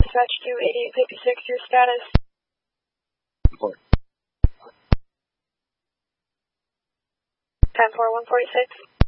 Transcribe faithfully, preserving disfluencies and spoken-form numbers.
dispatch to eighty-eight fifty-six, your status. Report. ten four one forty-six.